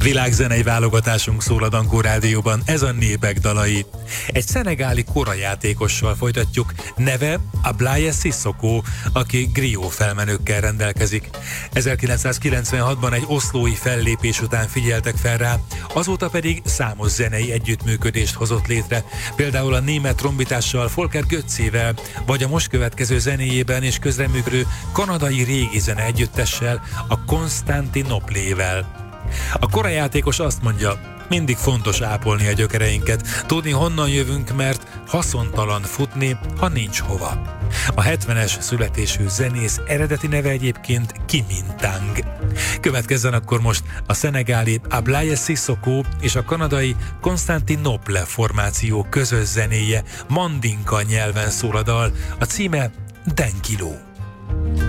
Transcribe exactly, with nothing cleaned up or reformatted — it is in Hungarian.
Világzenei válogatásunk szól a Dankó Rádióban, ez a Népek dalai. Egy szenegáli korajátékossal folytatjuk, neve Ablaye Cissokho, aki grió felmenőkkel rendelkezik. ezerkilencszázkilencvenhatban egy oszlói fellépés után figyeltek fel rá, azóta pedig számos zenei együttműködést hozott létre, például a német trombitással Volker Götzével, vagy a most következő zenéjében és közreműködő kanadai régi zene együttessel, a Constantinoplével. A korajátékos azt mondja, mindig fontos ápolni a gyökereinket, tudni honnan jövünk, mert haszontalan futni, ha nincs hova. A hetvenes születésű zenész eredeti neve egyébként Kimintang. Következzen akkor most a szenegáli Ablaye Cissokho és a kanadai Constantinople formáció közös zenéje, mandinka nyelven szól a dal, a címe Denkilo.